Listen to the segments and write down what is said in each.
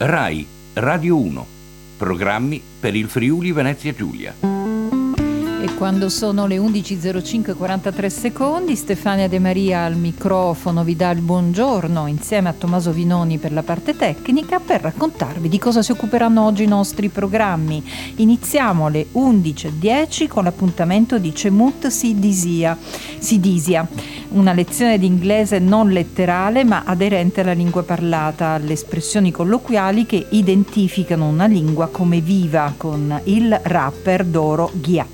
Rai Radio 1. Programmi per il Friuli Venezia Giulia. E quando sono le 11:05:43, Stefania De Maria al microfono vi dà il buongiorno insieme a Tommaso Vinoni per la parte tecnica per raccontarvi di cosa si occuperanno oggi i nostri programmi. Iniziamo alle 11:10 con l'appuntamento di Cemut Sidisia, una lezione di inglese non letterale ma aderente alla lingua parlata, alle espressioni colloquiali che identificano una lingua come viva, con il rapper Doro Ghiat.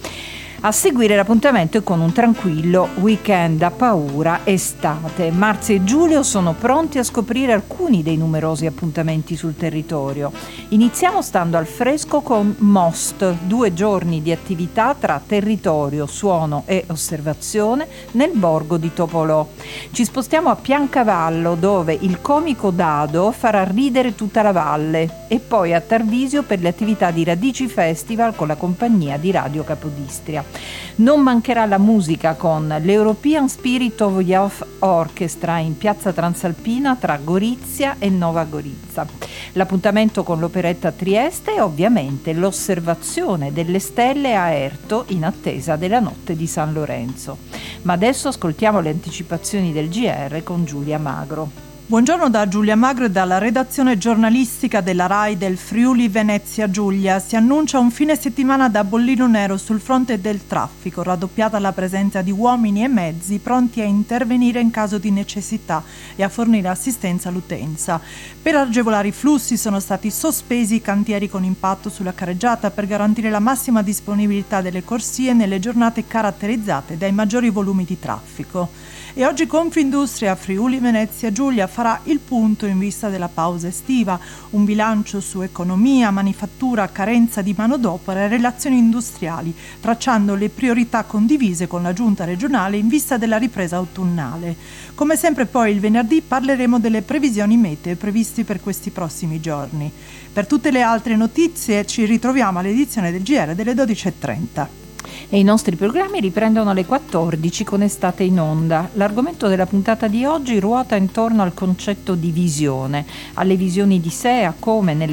A seguire l'appuntamento è con un tranquillo weekend a paura estate. Marzia e Giulio sono pronti a scoprire alcuni dei numerosi appuntamenti sul territorio. Iniziamo stando al fresco con Most, 2 giorni di attività tra territorio, suono e osservazione nel borgo di Topolò. Ci spostiamo a Piancavallo, dove il comico Dado farà ridere tutta la valle, e poi a Tarvisio per le attività di Radici Festival con la compagnia di Radio Capodistria. Non mancherà la musica con l'European Spirit of Youth Orchestra in Piazza Transalpina tra Gorizia e Nova Gorizia. L'appuntamento con l'operetta Trieste e ovviamente l'osservazione delle stelle a Erto in attesa della notte di San Lorenzo. Ma adesso ascoltiamo le anticipazioni del GR con Giulia Magro. Buongiorno da Giulia Magro e dalla redazione giornalistica della RAI del Friuli Venezia Giulia. Si annuncia un fine settimana da bollino nero sul fronte del traffico, raddoppiata la presenza di uomini e mezzi pronti a intervenire in caso di necessità e a fornire assistenza all'utenza. Per agevolare i flussi sono stati sospesi i cantieri con impatto sulla carreggiata per garantire la massima disponibilità delle corsie nelle giornate caratterizzate dai maggiori volumi di traffico. E oggi Confindustria Friuli Venezia Giulia farà il punto in vista della pausa estiva, un bilancio su economia, manifattura, carenza di manodopera e relazioni industriali, tracciando le priorità condivise con la Giunta regionale in vista della ripresa autunnale. Come sempre poi il venerdì parleremo delle previsioni meteo previste per questi prossimi giorni. Per tutte le altre notizie ci ritroviamo all'edizione del GR delle 12:30. E i nostri programmi riprendono alle 14 con Estate in Onda. L'argomento della puntata di oggi ruota intorno al concetto di visione, alle visioni di sé, a come nelle